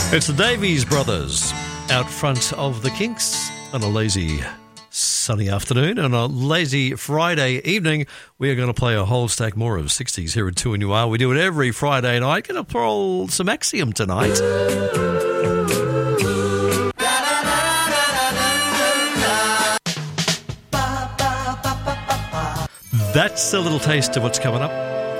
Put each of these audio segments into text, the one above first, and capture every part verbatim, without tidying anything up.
It's the Davies Brothers out front of the Kinks on a lazy sunny afternoon. On a lazy Friday evening, we are going to play a whole stack more of sixties here at two N U R. We do it every Friday night. Going to pull some Axiom tonight. That's a little taste of what's coming up.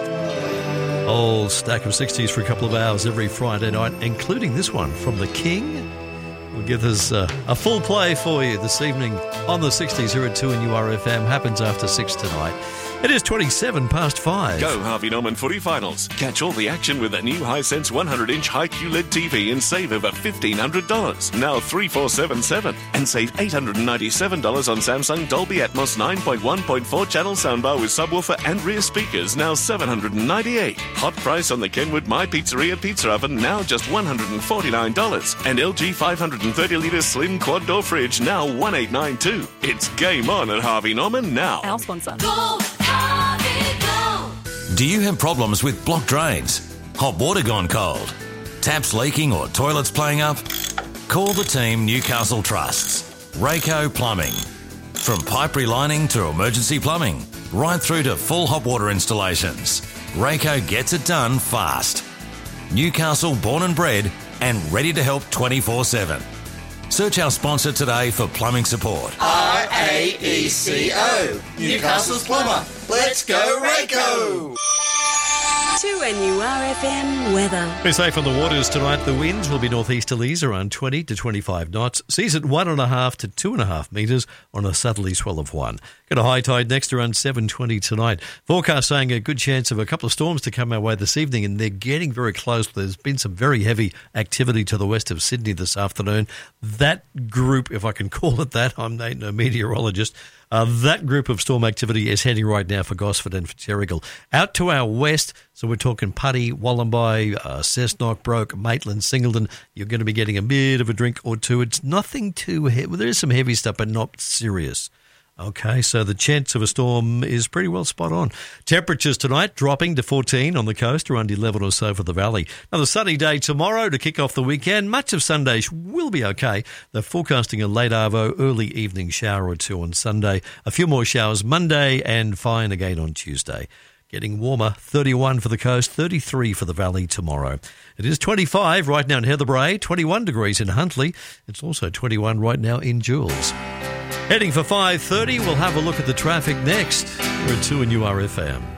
Whole stack of sixties for a couple of hours every Friday night, including this one from The King. We'll give us uh, a full play for you this evening on the sixties here at two N U R F M. Happens after six tonight. It is twenty-seven past five. Go Harvey Norman Footy Finals. Catch all the action with a new Hisense one hundred inch high Q L E D T V and save over fifteen hundred dollars. Now three four seven seven. And save eight hundred ninety-seven dollars on Samsung Dolby Atmos nine point one point four channel soundbar with subwoofer and rear speakers, now seven hundred ninety-eight dollars. Hot price on the Kenwood My Pizzeria Pizza Oven, now just one hundred forty-nine dollars. And L G five hundred thirty litre slim quad door fridge, now one thousand eight hundred ninety-two dollars. It's game on at Harvey Norman now. Our sponsor. Go, Harvey, go! Do you have problems with blocked drains, hot water gone cold, taps leaking or toilets playing up? Call the team Newcastle Trusts. Rayco Plumbing. From pipe relining to emergency plumbing, right through to full hot water installations, Rayco gets it done fast. Newcastle born and bred and ready to help twenty-four seven. Search our sponsor today for plumbing support. R A E C O, Newcastle's plumber. Let's go, Rayco! two N U R F M weather. We're safe on the waters tonight. The winds will be northeasterlies around twenty to twenty-five knots. Seas at one and a half to two and a half metres on a southerly swell of one. Got a high tide next around seven twenty tonight. Forecast saying a good chance of a couple of storms to come our way this evening, and they're getting very close. There's been some very heavy activity to the west of Sydney this afternoon. That group, if I can call it that, I'm no meteorologist, Uh, that group of storm activity is heading right now for Gosford and for Terrigal. Out to our west, so we're talking Putty, Wollombi, uh, Cessnock, Broke, Maitland, Singleton. You're going to be getting a bit of a drink or two. It's nothing too heavy. Well, there is some heavy stuff, but not serious. Okay, so the chance of a storm is pretty well spot on. Temperatures tonight dropping to fourteen on the coast, around eleven or so for the valley. Another sunny day tomorrow to kick off the weekend. Much of Sunday will be okay. They're forecasting a late arvo, early evening shower or two on Sunday. A few more showers Monday and fine again on Tuesday. Getting warmer, thirty-one for the coast, thirty-three for the valley tomorrow. It is twenty-five right now in Heatherbrae, twenty-one degrees in Huntly. It's also twenty-one right now in Jules. Heading for five thirty, we'll have a look at the traffic next. We're at two N U R F M.